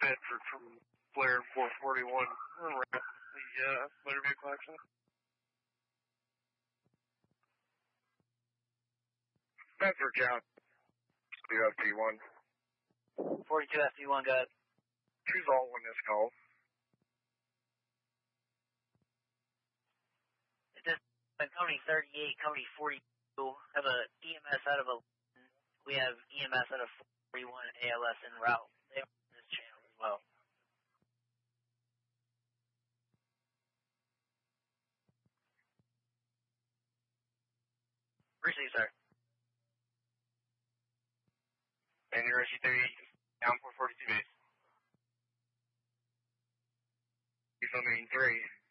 Bedford from Blair 441. Around the motor vehicle accident. Bedford count. 42 FD1. 42 FD1, go ahead. Choose all on this call. This is Company 38, Company 42. Have a EMS out of 11. We have EMS out of 41 ALS en route. They are on this channel as well. Appreciate you, sir. And you're SU-38, down 442 base. You're filming 3.